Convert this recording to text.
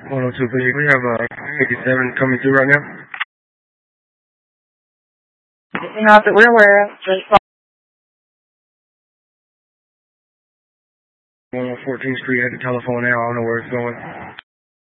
102, please. We have 87 coming through right now. Not that we're aware of. 114th Street at the telephone now. I don't know where it's going.